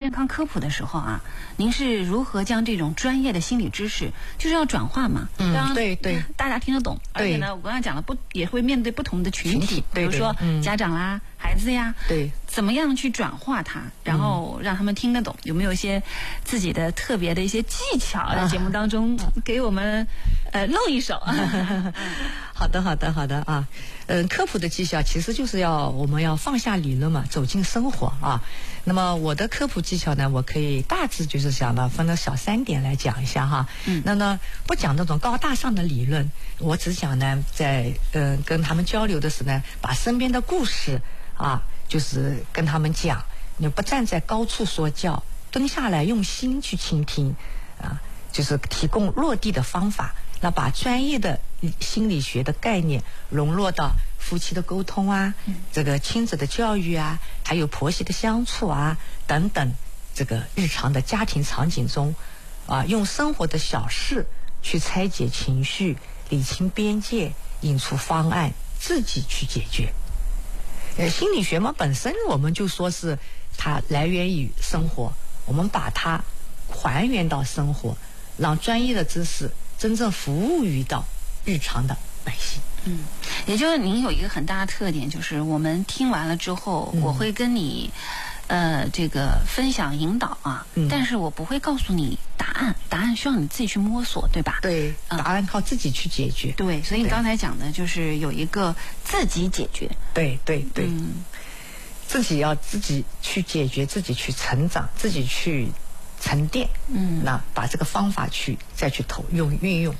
健康科普的时候啊，您是如何将这种专业的心理知识，就是要转化嘛？ 对， 大家听得懂，而且呢，我刚才讲了，也会面对不同的群体，比如说家长啦、孩子呀， 对， 怎么样去转化它，然后让他们听得懂？有没有一些自己的特别的一些技巧，在节目当中给我们露一手？ 好的啊，科普的技巧其实就是我们要放下理论嘛，走进生活啊。那么我的科普技巧呢，我可以大致就是想呢分了小3点来讲一下哈。那呢不讲那种高大上的理论，我只讲呢在跟他们交流的时候呢，把身边的故事啊，就是跟他们讲，你不站在高处说教，蹲下来用心去倾听啊，就是提供落地的方法。那把专业的心理学的概念融入到夫妻的沟通啊，这个亲子的教育啊，还有婆媳的相处啊等等，这个日常的家庭场景中啊，用生活的小事去拆解情绪，理清边界，引出方案，自己去解决。心理学嘛，本身我们就说是它来源于生活，我们把它还原到生活，让专业的知识真正服务于到日常的百姓。 也就是您有一个很大的特点，就是我们听完了之后，我会跟你这个分享引导啊，但是我不会告诉你答案，答案需要你自己去摸索，对吧？ 对，答案靠自己去解决。 对，所以你刚才讲的就是有一个自己解决。 对，自己要自己去解决，自己去成长，自己去沉淀。那把这个方法再去运用。